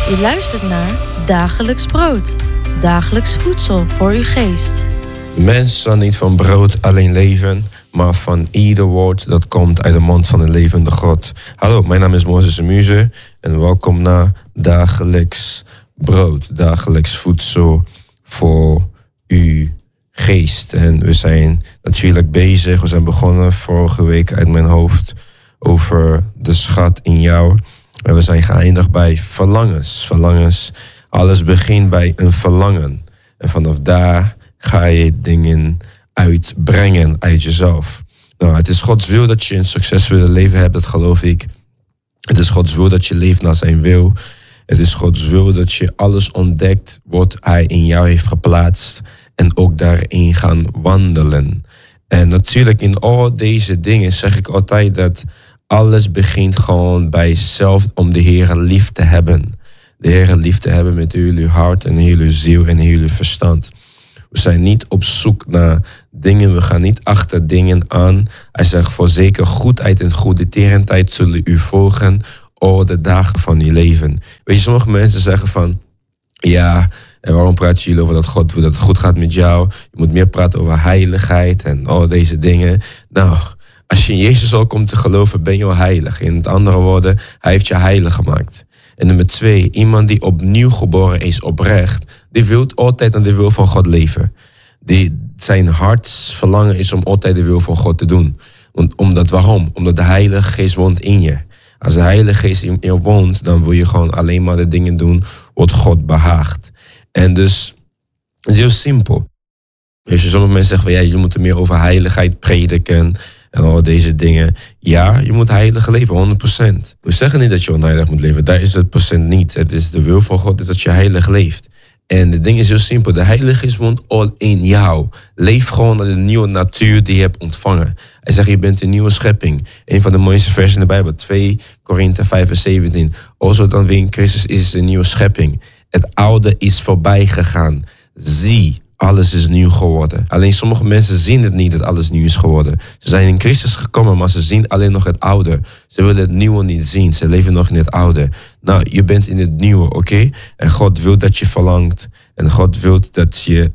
U luistert naar Dagelijks Brood. Dagelijks voedsel voor uw geest. Mens zal niet van brood alleen leven, maar van ieder woord dat komt uit de mond van de levende God. Hallo, mijn naam is Moses Muze en welkom naar Dagelijks Brood. Dagelijks voedsel voor uw geest. En we zijn natuurlijk bezig, we zijn begonnen vorige week uit mijn hoofd over de schat in jou. En we zijn geëindigd bij verlangens. Verlangens, alles begint bij een verlangen. En vanaf daar ga je dingen uitbrengen uit jezelf. Nou, het is Gods wil dat je een succesvolle leven hebt, dat geloof ik. Het is Gods wil dat je leeft naar zijn wil. Het is Gods wil dat je alles ontdekt wat hij in jou heeft geplaatst. En ook daarin gaan wandelen. En natuurlijk in al deze dingen zeg ik altijd dat alles begint gewoon bij jezelf om de Heer lief te hebben. De Heer lief te hebben met heel uw hart en heel uw ziel en heel uw verstand. We zijn niet op zoek naar dingen, we gaan niet achter dingen aan. Hij zegt, voorzeker goedheid en goede tierenheid zullen u volgen al de dagen van je leven. Weet je, sommige mensen zeggen van, ja, en waarom praten jullie over dat God wil dat het goed gaat met jou? Je moet meer praten over heiligheid en al deze dingen. Nou, als je in Jezus al komt te geloven, ben je al heilig. In andere woorden, hij heeft je heilig gemaakt. En nummer 2, iemand die opnieuw geboren is oprecht, die wil altijd naar de wil van God leven. Zijn hartsverlangen is om altijd de wil van God te doen. Waarom? Omdat de Heilige Geest woont in je. Als de Heilige Geest in je woont, dan wil je gewoon alleen maar de dingen doen wat God behaagt. En dus, het is heel simpel. Dus sommige mensen zeggen van, ja, je moet er meer over heiligheid prediken en al deze dingen. Ja, je moet heilig leven, 100%. We zeggen niet dat je onheilig moet leven. Daar is het procent niet. Het is de wil van God dat je heilig leeft. En het ding is heel simpel. De Heilige Geest woont al in jou. Leef gewoon naar de nieuwe natuur die je hebt ontvangen. Hij zegt, je bent een nieuwe schepping. Een van de mooiste versen in de Bijbel. 2 Korinthe 5 vers 17. Alzo dan wie in Christus is een nieuwe schepping. Het oude is voorbij gegaan. Zie, alles is nieuw geworden. Alleen sommige mensen zien het niet dat alles nieuw is geworden. Ze zijn in Christus gekomen, maar ze zien alleen nog het oude. Ze willen het nieuwe niet zien. Ze leven nog in het oude. Nou, je bent in het nieuwe, oké? En God wil dat je verlangt. En God wil dat je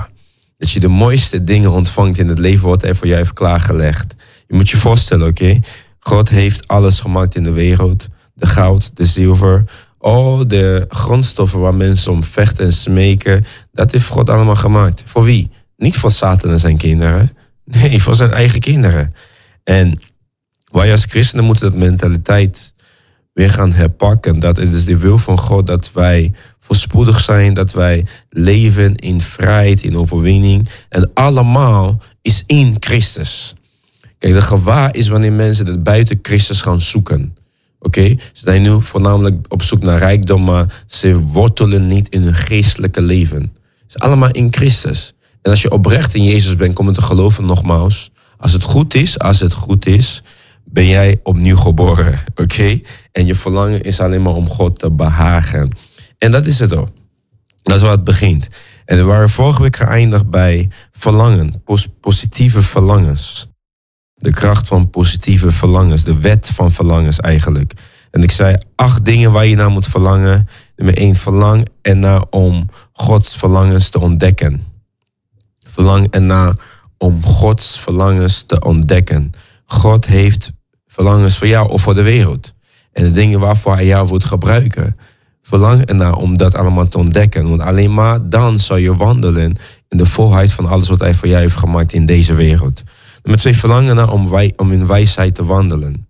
de mooiste dingen ontvangt in het leven wat hij voor jou heeft klaargelegd. Je moet je voorstellen, oké? God heeft alles gemaakt in de wereld. De goud, de zilver, al de grondstoffen waar mensen om vechten en smeken, dat heeft God allemaal gemaakt. Voor wie? Niet voor Satan en zijn kinderen. Nee, voor zijn eigen kinderen. En wij als christenen moeten dat mentaliteit weer gaan herpakken. Dat het is de wil van God dat wij voorspoedig zijn, dat wij leven in vrijheid, in overwinning. En allemaal is in Christus. Kijk, de gevaar is wanneer mensen het buiten Christus gaan zoeken. Oké, ze zijn nu voornamelijk op zoek naar rijkdom, maar ze wortelen niet in hun geestelijke leven. Het is allemaal in Christus. En als je oprecht in Jezus bent, komen te geloven nogmaals. Als het goed is, ben jij opnieuw geboren. Oké? En je verlangen is alleen maar om God te behagen. En dat is het ook. Dat is waar het begint. En we waren vorige week geëindigd bij verlangen, positieve verlangens. De kracht van positieve verlangens. De wet van verlangens eigenlijk. En ik zei 8 dingen waar je naar moet verlangen. Nummer 1, verlang ernaar om Gods verlangens te ontdekken. Verlang ernaar om Gods verlangens te ontdekken. God heeft verlangens voor jou of voor de wereld. En de dingen waarvoor hij jou wilt gebruiken. Verlang ernaar om dat allemaal te ontdekken. Want alleen maar dan zal je wandelen in de volheid van alles wat hij voor jou heeft gemaakt in deze wereld. Nummer 2, verlangen naar om in wijsheid te wandelen.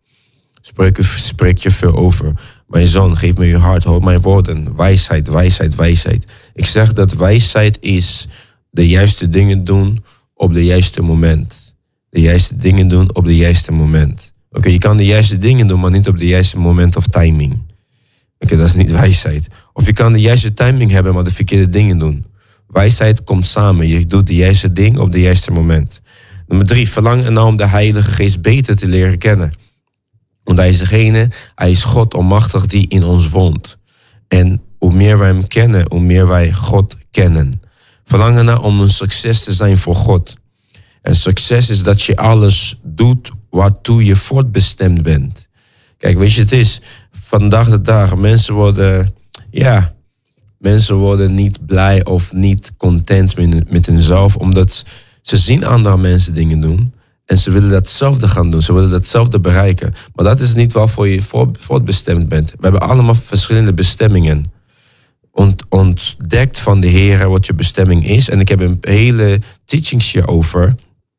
Spreek je veel over. Mijn zoon, geef me je hart, hoor mijn woorden. Wijsheid, wijsheid, wijsheid. Ik zeg dat wijsheid is de juiste dingen doen op de juiste moment. De juiste dingen doen op de juiste moment. Oké, je kan de juiste dingen doen, maar niet op de juiste moment of timing. Oké, dat is niet wijsheid. Of je kan de juiste timing hebben, maar de verkeerde dingen doen. Wijsheid komt samen. Je doet de juiste ding op de juiste moment. Nummer 3, verlang ernaar om de Heilige Geest beter te leren kennen. Want hij is God almachtig die in ons woont. En hoe meer wij hem kennen, hoe meer wij God kennen. Verlang ernaar om een succes te zijn voor God. En succes is dat je alles doet waartoe je voortbestemd bent. Kijk, weet je, het is vandaag de dag, mensen worden ja, mensen worden niet blij of niet content met hunzelf, omdat ze zien andere mensen dingen doen. En ze willen datzelfde gaan doen. Ze willen datzelfde bereiken. Maar dat is niet waarvoor je voortbestemd bent. We hebben allemaal verschillende bestemmingen. Ontdekt van de Heer wat je bestemming is. En ik heb een hele teachings hierover.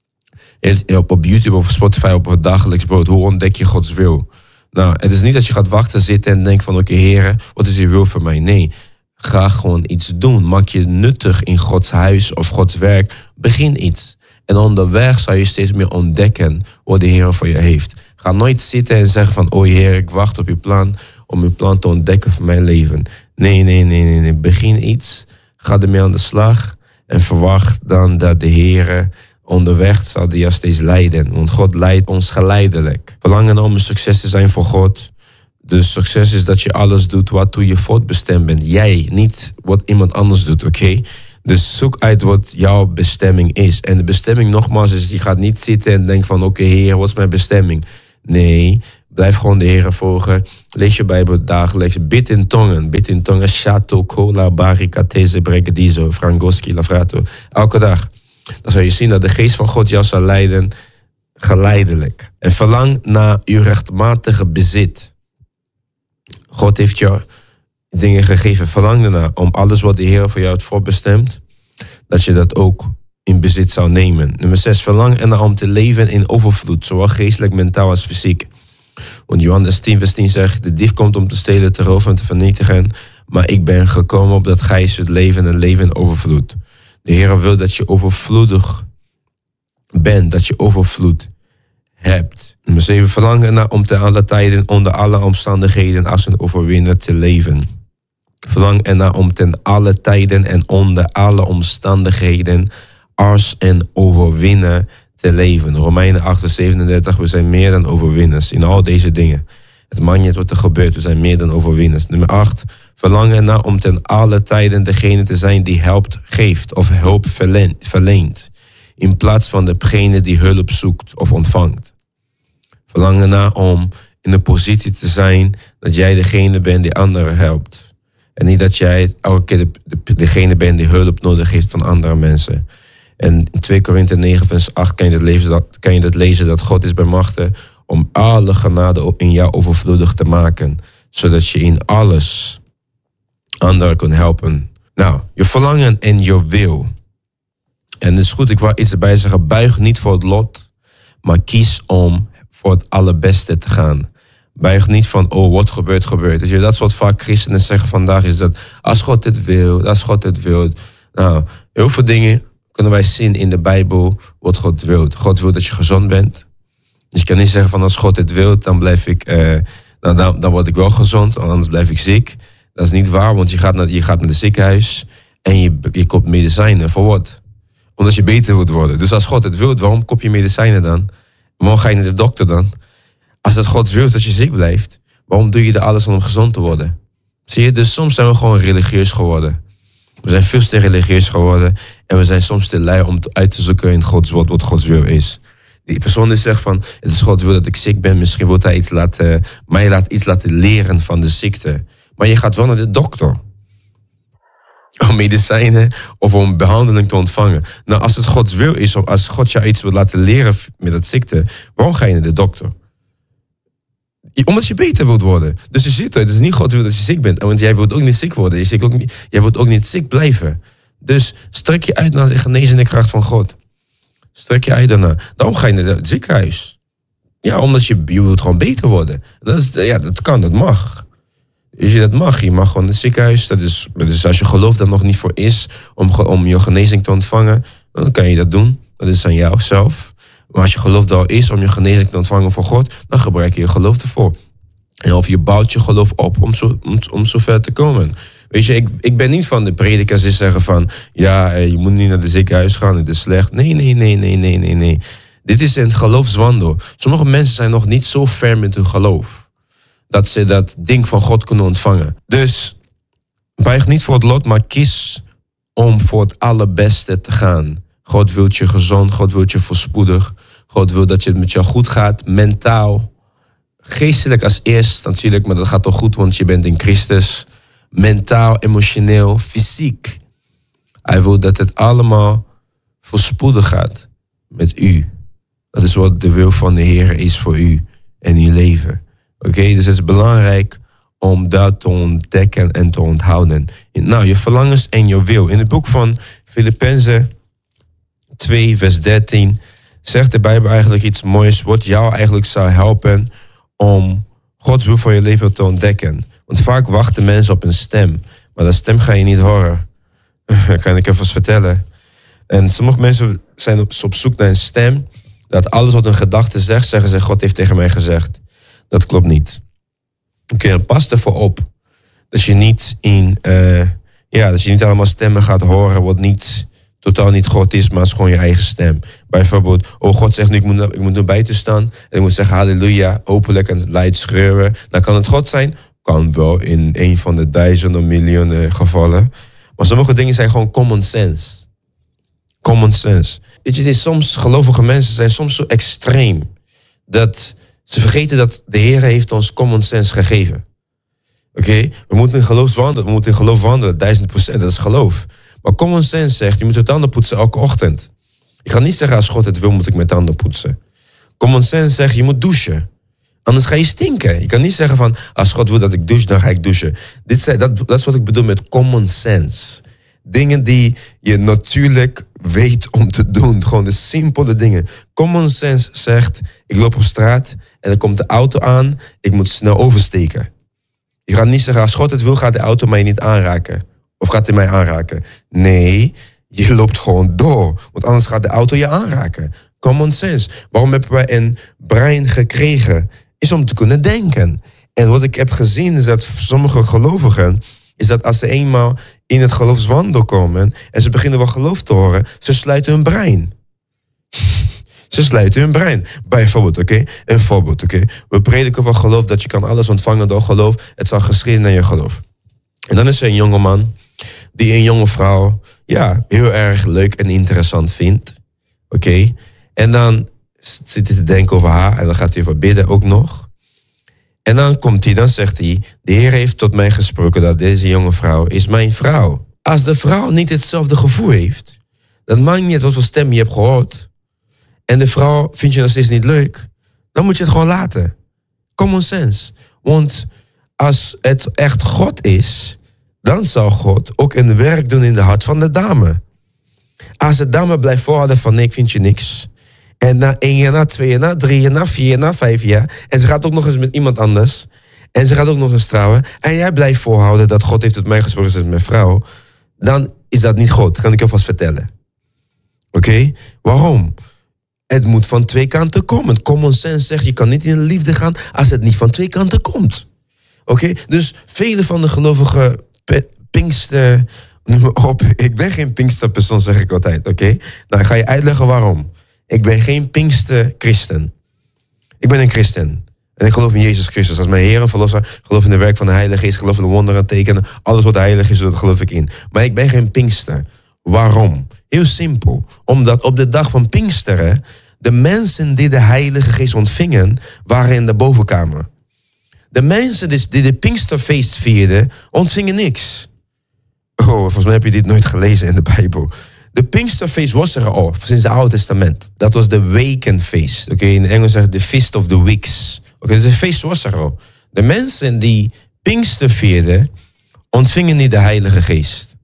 Op YouTube of Spotify op het dagelijks brood. Hoe ontdek je Gods wil? Nou, het is niet dat je gaat wachten zitten en denkt van oké, Heer, wat is uw wil voor mij? Nee, ga gewoon iets doen. Maak je nuttig in Gods huis of Gods werk. Begin iets. En onderweg zal je steeds meer ontdekken wat de Heer voor je heeft. Ga nooit zitten en zeggen van, oh Heer, ik wacht op uw plan om uw plan te ontdekken voor mijn leven. Nee. Begin iets, ga ermee aan de slag en verwacht dan dat de Heer onderweg zal die jou steeds leiden. Want God leidt ons geleidelijk. Verlangen om een succes te zijn voor God. Dus succes is dat je alles doet waartoe je voortbestemd bent. Jij, niet wat iemand anders doet, oké? Dus zoek uit wat jouw bestemming is. En de bestemming nogmaals is, je gaat niet zitten en denken van oké, Heer, wat is mijn bestemming? Nee, blijf gewoon de Heer volgen. Lees je Bijbel dagelijks. Bid in tongen. Bid in tongen. Shato, kola, barikateze, bregedizo, frangoski, lavrato. Elke dag. Dan zal je zien dat de geest van God jou zal leiden geleidelijk. En verlang naar uw rechtmatige bezit. God heeft jou dingen gegeven. Verlang ernaar om alles wat de Heer voor jou heeft voorbestemd, dat je dat ook in bezit zou nemen. Nummer 6. Verlang ernaar om te leven in overvloed, zowel geestelijk, mentaal als fysiek. Want Johannes 10 vers 10 zegt, de dief komt om te stelen, te roven en te vernietigen, maar ik ben gekomen opdat gij zult leven en leven in overvloed. De Heer wil dat je overvloedig bent, dat je overvloed hebt. Nummer 7. Verlang ernaar om te alle tijden, onder alle omstandigheden als een overwinnaar te leven. Verlang ernaar om ten alle tijden en onder alle omstandigheden als een overwinnaar te leven. Romeinen 8 vers 37, we zijn meer dan overwinners in al deze dingen. Het maakt niet wat er gebeurt, we zijn meer dan overwinners. Nummer 8. Verlang ernaar om ten alle tijden degene te zijn die hulp geeft of hulp verleent. In plaats van degene die hulp zoekt of ontvangt. Verlang ernaar om in een positie te zijn dat jij degene bent die anderen helpt. En niet dat jij elke keer degene bent die hulp nodig heeft van andere mensen. En in 2 Korinthe 9 vers 8 kan je dat lezen dat God is bij machten om alle genade in jou overvloedig te maken. Zodat je in alles anderen kunt helpen. Nou, je verlangen en je wil. En het is goed, ik wou iets erbij zeggen. Buig niet voor het lot, maar kies om voor het allerbeste te gaan. Buig niet van, oh, wat gebeurt. Dus dat is wat vaak christenen zeggen vandaag, is dat als God het wil, als God het wil. Nou, heel veel dingen kunnen wij zien in de Bijbel wat God wil. God wil dat je gezond bent. Dus je kan niet zeggen van, als God het wil, dan blijf ik, dan word ik wel gezond, anders blijf ik ziek. Dat is niet waar, want je gaat naar het ziekenhuis en je koopt medicijnen. Voor wat? Omdat je beter wilt worden. Dus als God het wil, waarom koop je medicijnen dan? Waarom ga je naar de dokter dan? Als het God wil dat je ziek blijft, waarom doe je er alles om gezond te worden? Zie je, dus soms zijn we gewoon religieus geworden. We zijn veel te religieus geworden en we zijn soms te lui om uit te zoeken in Gods woord wat Gods wil is. Die persoon die zegt van, het is Gods wil dat ik ziek ben, misschien wil hij iets laten leren van de ziekte. Maar je gaat wel naar de dokter. Om medicijnen of om behandeling te ontvangen. Nou, als het Gods wil is, of als God jou iets wil laten leren met dat ziekte, waarom ga je naar de dokter? Omdat je beter wilt worden. Dus je ziet het is niet God wil dat je ziek bent. Want jij wilt ook niet ziek worden. Jij wilt ook niet ziek blijven. Dus strek je uit naar de genezende kracht van God. Strek je uit daarna. Daarom ga je naar het ziekenhuis. Ja, omdat je wilt gewoon beter worden. Dat kan, dat mag. Dat mag. Je mag gewoon naar het ziekenhuis. Dat is als je geloof dat nog niet voor is om je genezing te ontvangen, dan kan je dat doen. Dat is aan jou zelf. Maar als je geloof er al is om je genezing te ontvangen voor God, dan gebruik je je geloof ervoor. En of je bouwt je geloof op om zo ver te komen. Weet je, ik ben niet van de predikers die zeggen van, ja, je moet niet naar het ziekenhuis gaan, het is slecht. Nee. Dit is een geloofswandel. Sommige mensen zijn nog niet zo ver met hun geloof dat ze dat ding van God kunnen ontvangen. Dus buig niet voor het lot, maar kies om voor het allerbeste te gaan. God wil je gezond, God wil je voorspoedig. God wil dat het met jou goed gaat, mentaal. Geestelijk als eerst natuurlijk, maar dat gaat toch goed, want je bent in Christus. mentaal, emotioneel, fysiek. Hij wil dat het allemaal voorspoedig gaat met u. Dat is wat de wil van de Heer is voor u en uw leven. Oké, dus het is belangrijk om dat te ontdekken en te onthouden. Nou, je verlangens en je wil. In het boek van Filippenzen 2, vers 13... zegt de Bijbel eigenlijk iets moois... wat jou eigenlijk zou helpen om Gods wil voor je leven te ontdekken. Want vaak wachten mensen op een stem. Maar dat stem ga je niet horen. Dat kan ik even vertellen. En sommige mensen zijn op zoek naar een stem... dat alles wat een gedachte zegt... zeggen ze, God heeft tegen mij gezegd. Dat klopt niet. Oké, pas ervoor op. Dat je niet dat je niet allemaal stemmen gaat horen... wat niet, totaal niet God is, maar het is gewoon je eigen stem. Bijvoorbeeld, God zegt nu, ik moet nu buiten staan... en ik moet zeggen halleluja, hopelijk en luid schreeuwen. Dan kan het God zijn. Kan wel in een van de duizenden, miljoenen gevallen. Maar sommige dingen zijn gewoon common sense. Common sense. Weet je, soms gelovige mensen zijn soms zo extreem... dat ze vergeten dat de Heer heeft ons common sense gegeven. Oké? We moeten in geloof wandelen, 1000%, dat is geloof. Maar common sense zegt, je moet je tanden poetsen elke ochtend. Ik ga niet zeggen, als God het wil, moet ik mijn tanden poetsen. Common sense zegt, je moet douchen. Anders ga je stinken. Je kan niet zeggen van, als God wil dat ik douche, dan ga ik douchen. Dat is wat ik bedoel met common sense. Dingen die je natuurlijk weet om te doen. Gewoon de simpele dingen. Common sense zegt, ik loop op straat en er komt de auto aan. Ik moet snel oversteken. Je gaat niet zeggen, als God het wil, gaat de auto mij niet aanraken. Of gaat hij mij aanraken? Nee, je loopt gewoon door. Want anders gaat de auto je aanraken. Common sense. Waarom hebben wij een brein gekregen? Is om te kunnen denken. En wat ik heb gezien is dat sommige gelovigen... is dat als ze eenmaal in het geloofswandel komen... en ze beginnen wel geloof te horen... ze sluiten hun brein. Ze sluiten hun brein. Bijvoorbeeld, oké? Een voorbeeld, oké? We prediken van geloof dat je kan alles ontvangen door geloof. Het zal geschieden naar je geloof. En dan is er een jongeman die een jonge vrouw... heel erg leuk en interessant vindt. Oké? En dan zit hij te denken over haar... en dan gaat hij over bidden ook nog... En dan zegt hij, de Heer heeft tot mij gesproken dat deze jonge vrouw is mijn vrouw. Als de vrouw niet hetzelfde gevoel heeft, dan maakt niet uit wat voor stem je hebt gehoord. En de vrouw vind je nog steeds niet leuk, dan moet je het gewoon laten. Common sense. Want als het echt God is, dan zal God ook een werk doen in de hart van de dame. Als de dame blijft volhouden van nee, ik vind je niks... En na 1 jaar, na 2 jaar, na 3 jaar, na 4 jaar, na 5 jaar... en ze gaat ook nog eens met iemand anders... en ze gaat ook nog eens trouwen... en jij blijft volhouden dat God heeft tot mij gesproken... als mijn vrouw... dan is dat niet God, dat kan ik je vast vertellen. Oké? Waarom? Het moet van 2 kanten komen. Common sense zegt, je kan niet in de liefde gaan... als het niet van 2 kanten komt. Oké? Dus vele van de gelovige Pinkster... noem maar op, ik ben geen Pinksterpersoon, zeg ik altijd. Oké? Nou, ik ga je uitleggen waarom... Ik ben geen Pinkster christen. Ik ben een christen. En ik geloof in Jezus Christus als mijn Heer en Verlosser. Ik geloof in de werk van de Heilige Geest. Ik geloof in de wonderen en tekenen. Alles wat heilig is, dat geloof ik in. Maar ik ben geen Pinkster. Waarom? Heel simpel. Omdat op de dag van Pinksteren... de mensen die de Heilige Geest ontvingen... waren in de bovenkamer. De mensen die de Pinksterfeest vierden... ontvingen niks. Oh, volgens mij heb je dit nooit gelezen in de Bijbel... De Pinksterfeest was er al, sinds het Oude Testament. Dat was de wekenfeest. Oké, in Engels zegt de Feast of the Weeks. Oké, dus de feest was er al. De mensen die Pinkster vierden, ontvingen niet de Heilige Geest.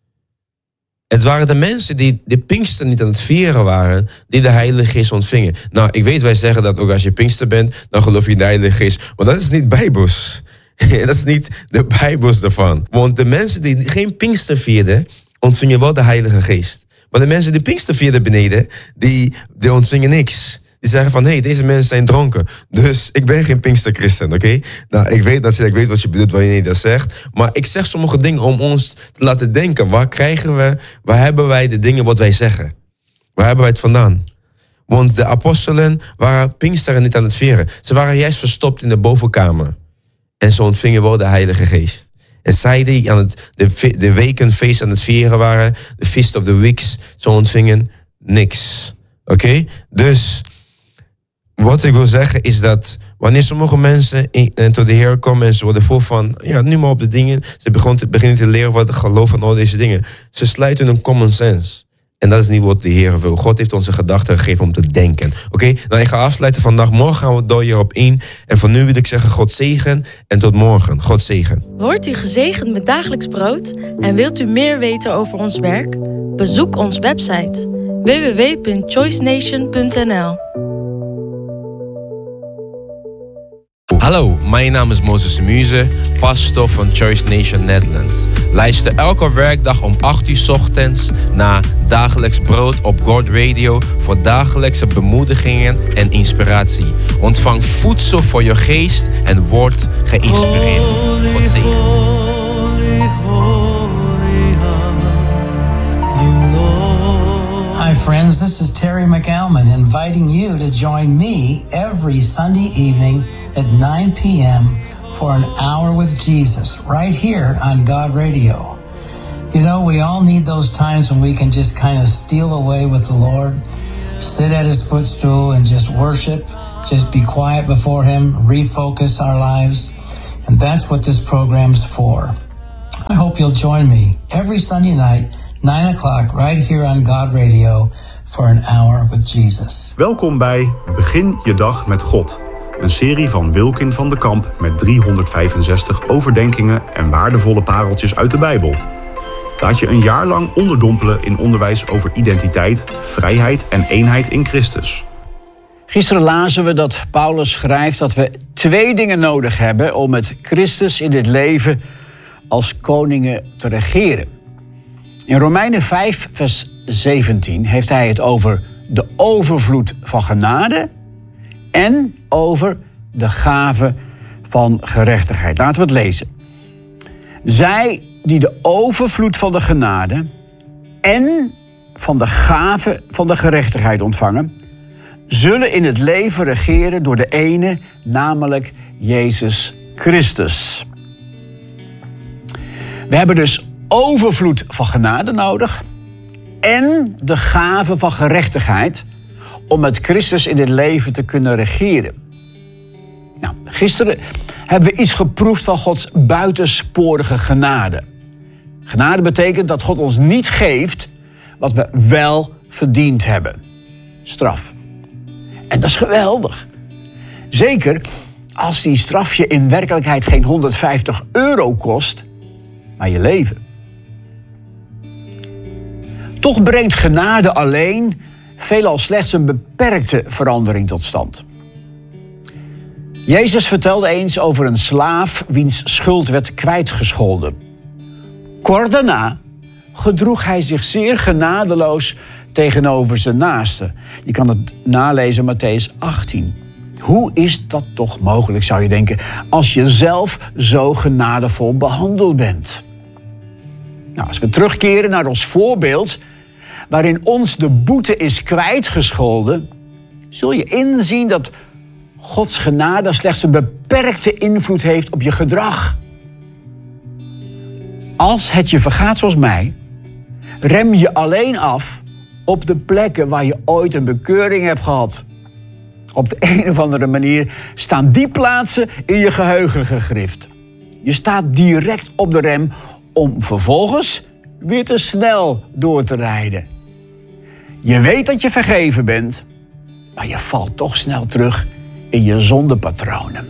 Het waren de mensen die de Pinkster niet aan het vieren waren, die de Heilige Geest ontvingen. Nou, ik weet, wij zeggen dat ook als je Pinkster bent, dan geloof je in de Heilige Geest. Maar dat is niet bijbels. Dat is niet de bijbels ervan. Want de mensen die geen Pinkster vierden, ontvingen wel de Heilige Geest. Maar de mensen die Pinkster vierden beneden, die ontvingen niks. Die zeggen van, hey, deze mensen zijn dronken. Dus ik ben geen Pinksterchristen, oké? Nou, ik weet wat je bedoelt wanneer je dat zegt. Maar ik zeg sommige dingen om ons te laten denken. Waar hebben wij de dingen wat wij zeggen? Waar hebben wij het vandaan? Want de apostelen waren Pinksteren niet aan het vieren. Ze waren juist verstopt in de bovenkamer. En ze ontvingen wel de Heilige Geest. En zij die aan de wekenfeest aan het vieren waren, de Feast of the Weeks, ze ontvingen niks. Oké? Dus wat ik wil zeggen is dat Wanneer sommige mensen tot de Heer komen en ze worden vol van, nu maar op de dingen. Ze beginnen te leren wat het geloof van al deze dingen. Ze sluiten hun common sense. En dat is niet wat de Heer wil. God heeft ons een gedachte gegeven om te denken. Oké? Nou, ik ga afsluiten vandaag. Morgen gaan we door hierop in. En voor nu wil ik zeggen, God zegen. En tot morgen. God zegen. Wordt u gezegend met dagelijks brood? En wilt u meer weten over ons werk? Bezoek onze website www.choicenation.nl. Hallo, mijn naam is Moses de Muze, pastor van Choice Nation Netherlands. Luister elke werkdag om 8 uur 's ochtends naar Dagelijks Brood op God Radio voor dagelijkse bemoedigingen en inspiratie. Ontvang voedsel voor je geest en word geïnspireerd. God zegen. Hi friends, this is Terry McAlman inviting you to join me every Sunday evening at 9 p.m. for an hour with Jesus right here on God Radio. You know, we all need those times when we can just kind of steal away with the Lord, sit at his footstool and just worship, just be quiet before him, refocus our lives. And that's what this program's for. I hope you'll join me every Sunday night, 9 o'clock, right here on God Radio for an hour with Jesus. Welkom bij Begin je dag met God. Een serie van Wilkin van de Kamp met 365 overdenkingen en waardevolle pareltjes uit de Bijbel. Laat je een jaar lang onderdompelen in onderwijs over identiteit, vrijheid en eenheid in Christus. Gisteren lazen we dat Paulus schrijft dat we 2 dingen nodig hebben om met Christus in dit leven als koningen te regeren. In Romeinen 5, vers 17 heeft hij het over de overvloed van genade en over de gave van gerechtigheid. Laten we het lezen. Zij die de overvloed van de genade en van de gave van de gerechtigheid ontvangen, zullen in het leven regeren door de ene, namelijk Jezus Christus. We hebben dus overvloed van genade nodig en de gave van gerechtigheid om met Christus in dit leven te kunnen regeren. Nou, gisteren hebben we iets geproefd van Gods buitensporige genade. Genade betekent dat God ons niet geeft wat we wel verdiend hebben. Straf. En dat is geweldig. Zeker als die straf je in werkelijkheid geen €150 kost, maar je leven. Toch brengt genade alleen veelal slechts een beperkte verandering tot stand. Jezus vertelde eens over een slaaf wiens schuld werd kwijtgescholden. Kort daarna gedroeg hij zich zeer genadeloos tegenover zijn naaste. Je kan het nalezen in Mattheüs 18. Hoe is dat toch mogelijk, zou je denken, als je zelf zo genadevol behandeld bent? Nou, als we terugkeren naar ons voorbeeld, waarin ons de boete is kwijtgescholden, zul je inzien dat Gods genade slechts een beperkte invloed heeft op je gedrag. Als het je vergaat zoals mij, rem je alleen af op de plekken waar je ooit een bekeuring hebt gehad. Op de een of andere manier staan die plaatsen in je geheugen gegrift. Je staat direct op de rem om vervolgens weer te snel door te rijden. Je weet dat je vergeven bent, maar je valt toch snel terug in je zondepatronen.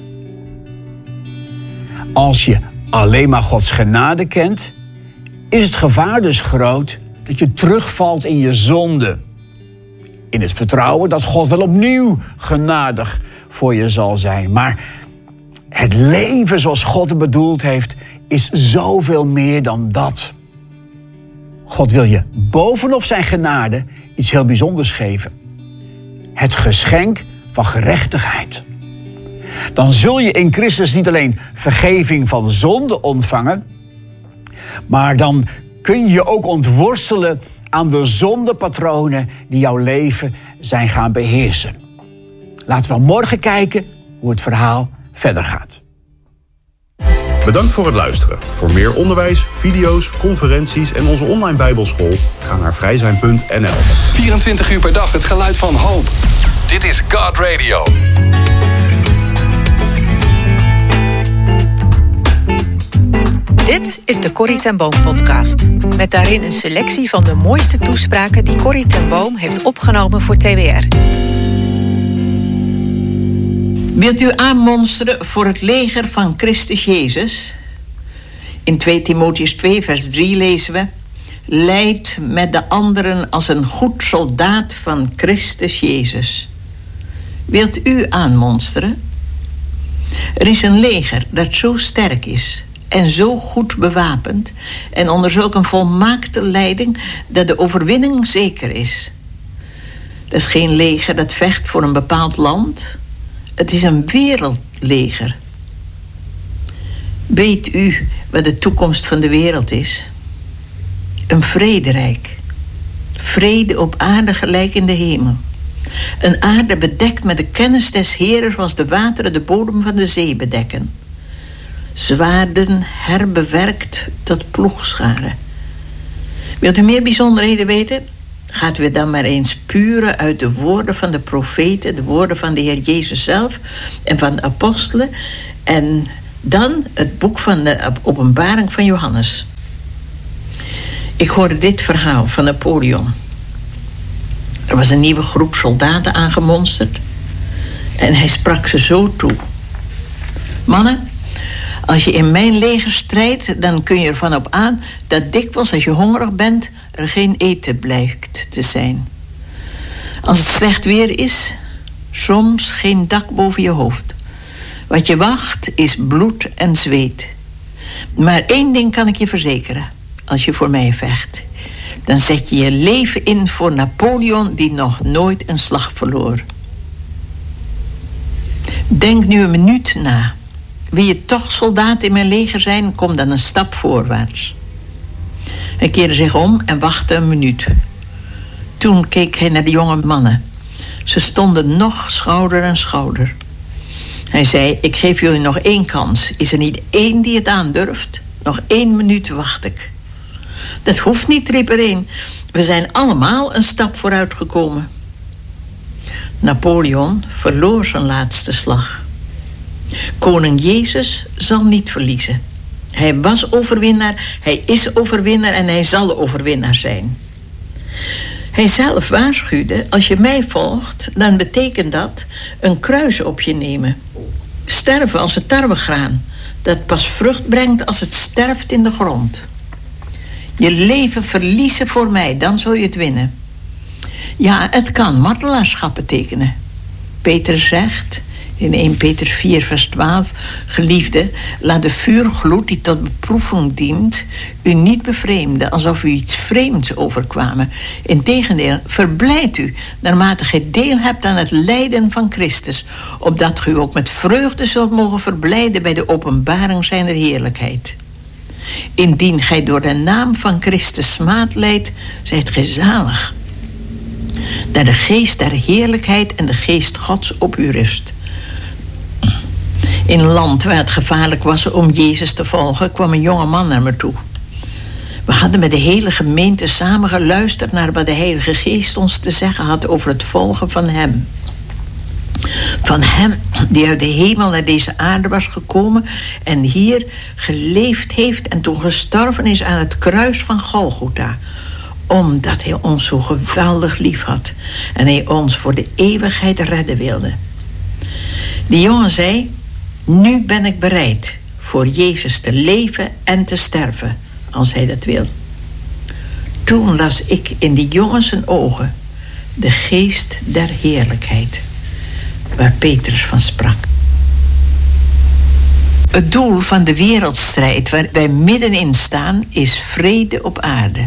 Als je alleen maar Gods genade kent, is het gevaar dus groot dat je terugvalt in je zonde. In het vertrouwen dat God wel opnieuw genadig voor je zal zijn. Maar het leven zoals God het bedoeld heeft, is zoveel meer dan dat. God wil je bovenop zijn genade iets heel bijzonders geven. Het geschenk van gerechtigheid. Dan zul je in Christus niet alleen vergeving van zonde ontvangen, maar dan kun je je ook ontworstelen aan de zondepatronen die jouw leven zijn gaan beheersen. Laten we morgen kijken hoe het verhaal verder gaat. Bedankt voor het luisteren. Voor meer onderwijs, video's, conferenties en onze online bijbelschool ga naar vrijzijn.nl. 24 uur per dag het geluid van hoop. Dit is God Radio. Dit is de Corrie ten Boom podcast. Met daarin een selectie van de mooiste toespraken die Corrie ten Boom heeft opgenomen voor TWR. Wilt u aanmonsteren voor het leger van Christus Jezus? In 2 Timotheüs 2 vers 3 lezen we: Leid met de anderen als een goed soldaat van Christus Jezus. Wilt u aanmonsteren? Er is een leger dat zo sterk is en zo goed bewapend en onder zulk een volmaakte leiding dat de overwinning zeker is. Dat is geen leger dat vecht voor een bepaald land. Het is een wereldleger. Weet u wat de toekomst van de wereld is? Een vrederijk. Vrede op aarde gelijk in de hemel. Een aarde bedekt met de kennis des Heeren, zoals de wateren de bodem van de zee bedekken. Zwaarden herbewerkt tot ploegscharen. Wilt u meer bijzonderheden weten? Gaat u dan maar eens puren uit de woorden van de profeten, de woorden van de Heer Jezus zelf en van de apostelen, en dan het boek van de Openbaring van Johannes. Ik hoorde dit verhaal van Napoleon. Er was een nieuwe groep soldaten aangemonsterd en hij sprak ze zo toe: mannen, als je in mijn leger strijdt, dan kun je ervan op aan dat dikwijls als je hongerig bent er geen eten blijkt te zijn. Als het slecht weer is, soms geen dak boven je hoofd. Wat je wacht is bloed en zweet. Maar 1 ding kan ik je verzekeren: als je voor mij vecht, dan zet je je leven in voor Napoleon, die nog nooit een slag verloor. Denk nu een minuut na. Wil je toch soldaat in mijn leger zijn, kom dan een stap voorwaarts. Hij keerde zich om en wachtte een minuut. Toen keek hij naar de jonge mannen. Ze stonden nog schouder aan schouder. Hij zei: ik geef jullie nog 1 kans. Is er niet 1 die het aandurft? Nog 1 minuut wacht ik. Dat hoeft niet, riep er een. We zijn allemaal een stap vooruit gekomen. Napoleon verloor zijn laatste slag. Koning Jezus zal niet verliezen. Hij was overwinnaar, hij is overwinnaar en hij zal overwinnaar zijn. Hij zelf waarschuwde: als je mij volgt, dan betekent dat een kruis op je nemen. Sterven als het tarwegraan, dat pas vrucht brengt als het sterft in de grond. Je leven verliezen voor mij, dan zul je het winnen. Ja, het kan martelaarschap betekenen. Peter zegt in 1 Peter 4 vers 12: geliefde, laat de vuurgloed die tot beproeving dient u niet bevreemden, alsof u iets vreemds overkwamen. Integendeel, verblijd u naarmate gij deel hebt aan het lijden van Christus, opdat gij ook met vreugde zult mogen verblijden bij de openbaring zijner heerlijkheid. Indien gij door de naam van Christus smaad lijdt, zijt gij zalig, dat de geest der heerlijkheid en de geest Gods op u rust. In een land waar het gevaarlijk was om Jezus te volgen, kwam een jonge man naar me toe. We hadden met de hele gemeente samen geluisterd naar wat de Heilige Geest ons te zeggen had over het volgen van hem. Van hem die uit de hemel naar deze aarde was gekomen en hier geleefd heeft en toen gestorven is aan het kruis van Golgotha, omdat hij ons zo geweldig lief had en hij ons voor de eeuwigheid redden wilde. Die jongen zei: nu ben ik bereid voor Jezus te leven en te sterven, als hij dat wil. Toen las ik in die jongen zijn ogen de geest der heerlijkheid, waar Petrus van sprak. Het doel van de wereldstrijd waar wij middenin staan is vrede op aarde.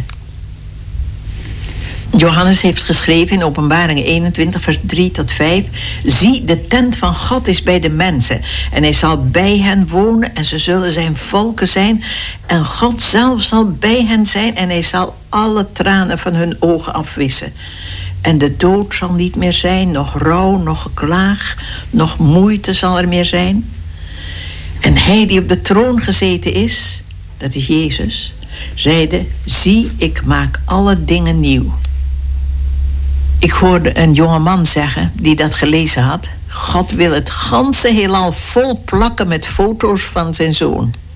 Johannes heeft geschreven in Openbaring 21 vers 3 tot 5: zie, de tent van God is bij de mensen en hij zal bij hen wonen en ze zullen zijn volken zijn en God zelf zal bij hen zijn en hij zal alle tranen van hun ogen afwissen. En de dood zal niet meer zijn, nog rouw, nog geklaag, nog moeite zal er meer zijn. En hij die op de troon gezeten is, dat is Jezus, zeide: zie, ik maak alle dingen nieuw. Ik hoorde een jonge man zeggen die dat gelezen had: God wil het ganse heelal vol plakken met foto's van zijn zoon.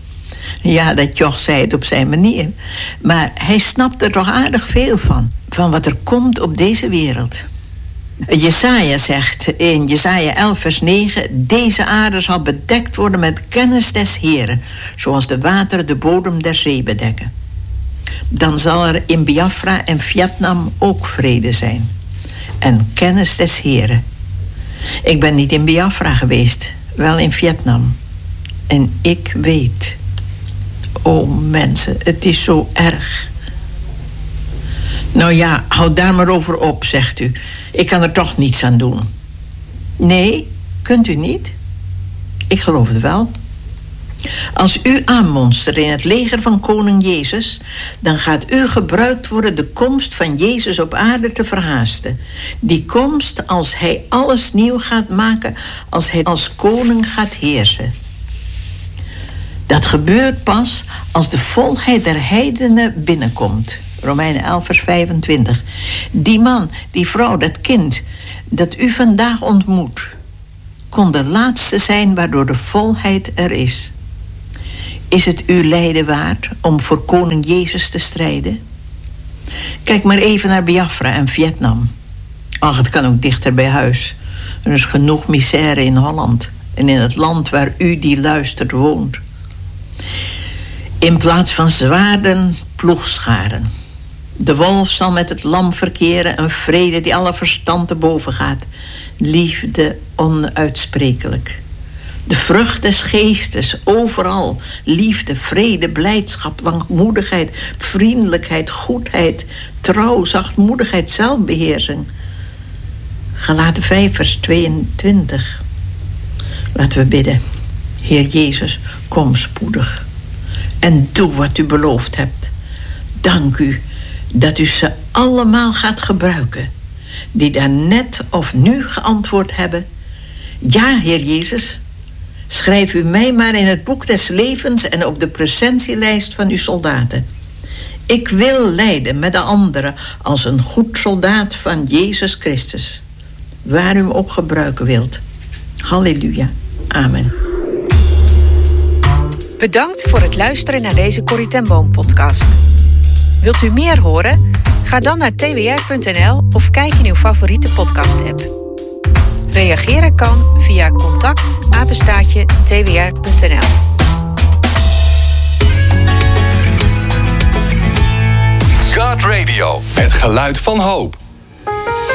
Ja, dat joch zei het op zijn manier. Maar hij snapt er toch aardig veel van. Van wat er komt op deze wereld. Jesaja zegt in Jesaja 11 vers 9... Deze aarde zal bedekt worden met kennis des Heren, zoals de wateren de bodem der zee bedekken. Dan zal er in Biafra en Vietnam ook vrede zijn. En kennis des Heren. Ik ben niet in Biafra geweest, wel in Vietnam. En ik weet... Oh mensen, het is zo erg. Nou ja, houd daar maar over op, zegt u. Ik kan er toch niets aan doen. Nee, kunt u niet? Ik geloof het wel. Als u aanmonstert in het leger van koning Jezus... dan gaat u gebruikt worden de komst van Jezus op aarde te verhaasten. Die komst als hij alles nieuw gaat maken... als hij als koning gaat heersen. Dat gebeurt pas als de volheid der heidenen binnenkomt. Romeinen 11 vers 25. Die man, die vrouw, dat kind dat u vandaag ontmoet... kon de laatste zijn waardoor de volheid er is. Is het uw lijden waard om voor koning Jezus te strijden? Kijk maar even naar Biafra en Vietnam. Ach, het kan ook dichter bij huis. Er is genoeg misère in Holland en in het land waar u die luistert woont. In plaats van zwaarden, ploegscharen. De wolf zal met het lam verkeren, een vrede die alle verstand te boven gaat. Liefde onuitsprekelijk. De vrucht des geestes, overal. Liefde, vrede, blijdschap, langmoedigheid, vriendelijkheid, goedheid, trouw, zachtmoedigheid, zelfbeheersing. Galaten 5 vers 22. Laten we bidden. Heer Jezus, kom spoedig. En doe wat u beloofd hebt. Dank u dat u ze allemaal gaat gebruiken. Die daar net of nu geantwoord hebben. Ja, Heer Jezus, schrijf u mij maar in het boek des levens en op de presentielijst van uw soldaten. Ik wil lijden met de anderen als een goed soldaat van Jezus Christus. Waar u hem ook gebruiken wilt. Halleluja. Amen. Bedankt voor het luisteren naar deze Corrie ten Boom podcast. Wilt u meer horen? Ga dan naar twr.nl of kijk in uw favoriete podcast-app. Reageren kan via contact@twr.nl. God Radio, het geluid van hoop.